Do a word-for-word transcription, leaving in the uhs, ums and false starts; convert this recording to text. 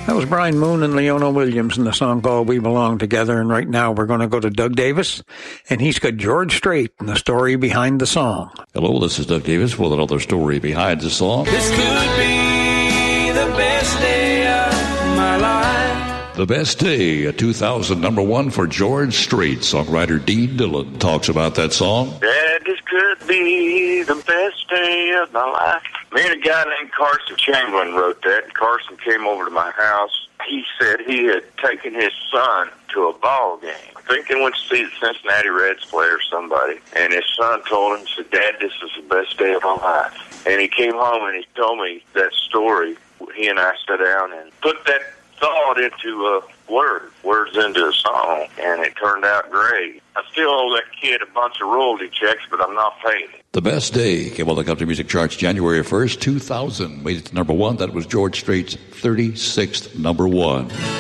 That was Brian Moon and Leona Williams in the song called We Belong Together. And right now we're going to go to Doug Davis, and he's got George Strait and the story behind the song. Hello, this is Doug Davis with another story behind the song. This could be the best day of my life. The best day, a two thousand number one for George Strait. Songwriter Dean Dillon talks about that song. Dad, this could be the best day of my life. Me and a guy named Carson Chamberlain wrote that. Carson came over to my house. He said he had taken his son to a ball game. I think he went to see the Cincinnati Reds play or somebody. And his son told him, he said, Dad, this is the best day of my life. And he came home and he told me that story. He and I sat down and put that thought into a word, words into a song, and it turned out great. I still owe that kid a bunch of royalty checks, but I'm not paying it. The Best Day came on the country music charts January first, two thousand. Made it to number one. That was George Strait's thirty-sixth number one.